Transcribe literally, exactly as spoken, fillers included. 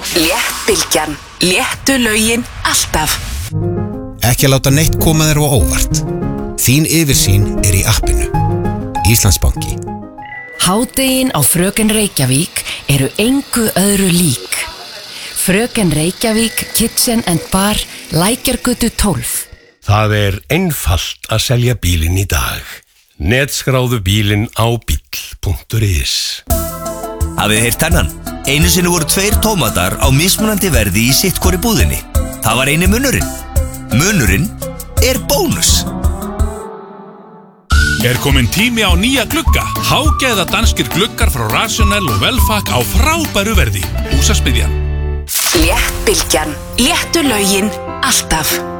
Léttbylgjan, léttu lögin alltaf. Ekki að láta neitt koma þér á óvart. Þín yfirsýn er í appinu. Íslandsbanki. Hádegin á Fröken Reykjavík eru engu öðru lík. Fröken Reykjavík Kitchen and Bar, Lækjargötu tólf. Það er einfalt að selja bílinn í dag. Netskráðu bílinn á bíll punktur is. Hafið þið heyrt þennan? Einu sinni voru tveir tómatar á mismunandi verði í sitt hvori búðinni. Það var eini munurinn. Munurinn er bónus. Er komin tími á nýja glugga. Hágæða danskir gluggar frá Rational og Velfak á frábæru verði. Húsasmiðjan. Léttbylgjan, léttu lögin alltaf.